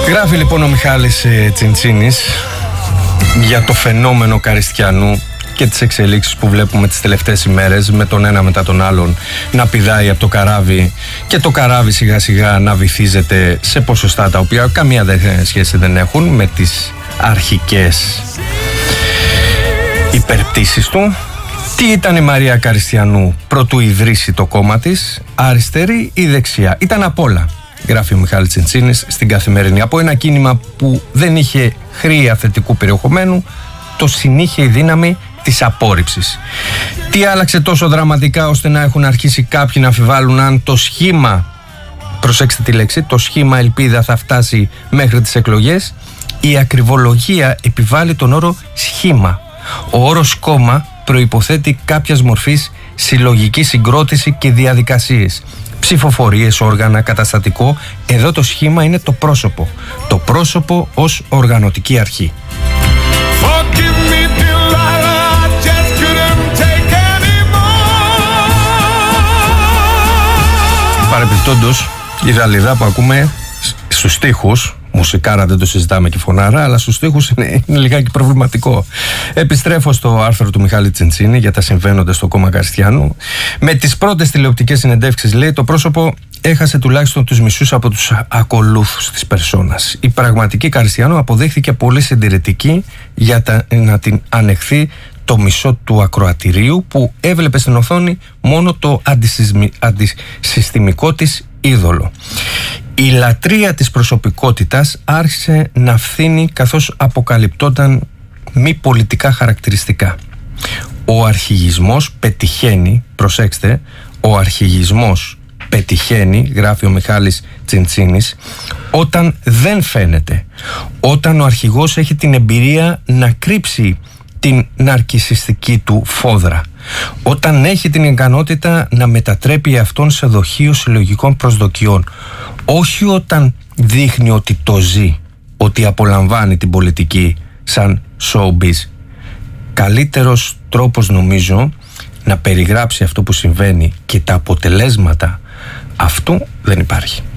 Γράφει λοιπόν ο Μιχάλης Τσιντσίνης για το φαινόμενο Καριστιανού και τις εξελίξεις που βλέπουμε τις τελευταίες ημέρες, με τον ένα μετά τον άλλον να πηδάει από το καράβι και το καράβι σιγά σιγά να βυθίζεται σε ποσοστά τα οποία καμία σχέση δεν έχουν με τις αρχικές υπερπτήσεις του. Τι ήταν η Μαρία Καριστιανού προτού ιδρύσει το κόμμα της, αριστερή ή δεξιά? Ήταν απ' όλα, γράφει ο Μιχάλης Τσιντσίνης στην Καθημερινή. Από ένα κίνημα που δεν είχε χρεία θετικού περιεχομένου, το συνήχε η δύναμη της απόρριψης. Τι άλλαξε τόσο δραματικά ώστε να έχουν αρχίσει κάποιοι να αμφιβάλλουν αν το σχήμα, προσέξτε τη λέξη, το σχήμα ελπίδα θα φτάσει μέχρι τις εκλογές? Η ακριβολογία επιβάλλει τον όρο σχήμα. Ο όρος κόμμα προϋποθέτει κάποιας μορφής συλλογική συγκρότηση και διαδικασίες. Ψηφοφορίες, όργανα, καταστατικό. Εδώ το σχήμα είναι το πρόσωπο. Το πρόσωπο ως οργανωτική αρχή. Παρεπιπτόντως, η ραλιδά που ακούμε στους στίχους, μουσικάρα δεν το συζητάμε και φωνάρα, αλλά στους στίχους είναι λιγάκι προβληματικό. Επιστρέφω στο άρθρο του Μιχάλη Τσιντσίνη για τα συμβαίνοντα στο κόμμα Καριστιανού. Με τις πρώτες τηλεοπτικές συνεντεύξεις, λέει, το πρόσωπο έχασε τουλάχιστον τους μισούς από τους ακολούθους της περσόνας. Η πραγματική Καριστιανού αποδείχθηκε πολύ συντηρητική για να την ανεχθεί το μισό του ακροατηρίου, που έβλεπε στην οθόνη μόνο το αντισυστημικό της είδωλο. Η λατρεία της προσωπικότητας άρχισε να φθήνει καθώς αποκαλυπτόταν μη πολιτικά χαρακτηριστικά. Ο αρχηγισμός πετυχαίνει, προσέξτε, ο αρχηγισμός πετυχαίνει, γράφει ο Μιχάλης Τσιντσίνης, όταν δεν φαίνεται, όταν ο αρχηγός έχει την εμπειρία να κρύψει την ναρκισσιστική του φόδρα, όταν έχει την ικανότητα να μετατρέπει αυτόν σε δοχείο συλλογικών προσδοκιών, όχι όταν δείχνει ότι το ζει, ότι απολαμβάνει την πολιτική σαν showbiz. Καλύτερος τρόπος, νομίζω, να περιγράψει αυτό που συμβαίνει και τα αποτελέσματα αυτού δεν υπάρχει.